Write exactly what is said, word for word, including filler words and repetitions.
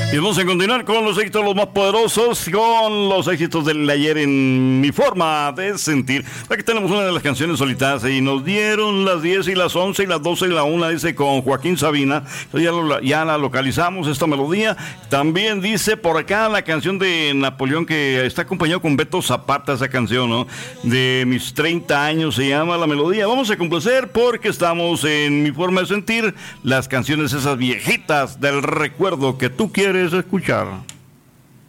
Y vamos a continuar con los éxitos los más poderosos, con los éxitos del ayer en Mi Forma de Sentir. Aquí tenemos una de las canciones solitadas y nos dieron las diez y las once y las doce y la una, dice, con Joaquín Sabina. Ya, lo, ya la localizamos, esta melodía. También dice por acá la canción de Napoleón, que está acompañado con Beto Zapata, esa canción, ¿no? De Mis treinta años se llama la melodía. Vamos a complacer porque estamos en Mi Forma de Sentir, las canciones esas viejitas del recuerdo que tú quieres escuchar.